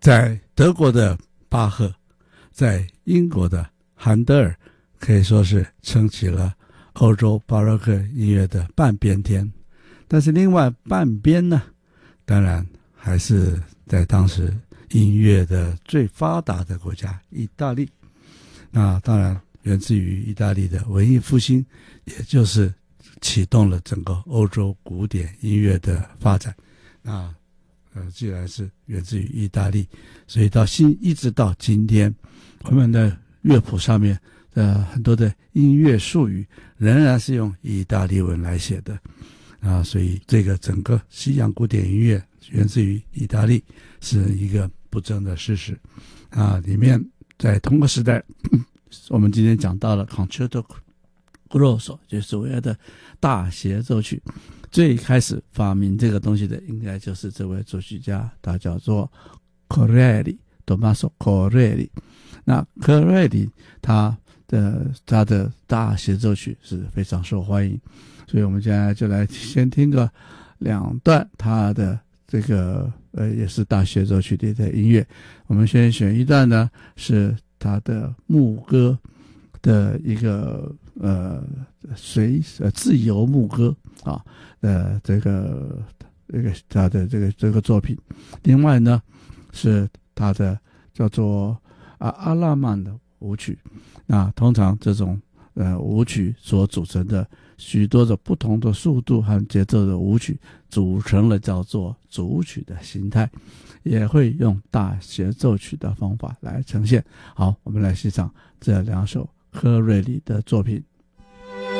在德国的巴赫，在英国的韩德尔，可以说是撑起了欧洲巴洛克音乐的半边天。但是另外半边呢，当然还是在当时音乐的最发达的国家意大利。那当然源自于意大利的文艺复兴，也就是启动了整个欧洲古典音乐的发展。那既然是源自于意大利，所以一直到今天，我们的乐谱上面很多的音乐术语仍然是用意大利文来写的所以这个整个西洋古典音乐源自于意大利是一个不争的事实里面在同个时代我们今天讲到了 Concerto Grosso， 就是所谓的大协奏曲。最开始发明这个东西的应该就是这位作曲家，他叫做 Corelli， Tommaso Corelli。 那 Corelli 他的大协奏曲是非常受欢迎，所以我们现在就来先听个2段他的这个也是大协奏曲里的音乐。我们先选一段呢，是他的牧歌的一个自由牧歌这个他的这个作品。另外呢是他的叫做阿拉曼的舞曲。那通常这种舞曲所组成的许多的不同的速度和节奏的舞曲组成了叫做组曲的形态，也会用大协奏曲的方法来呈现。好，我们来欣赏这2首科瑞里的作品。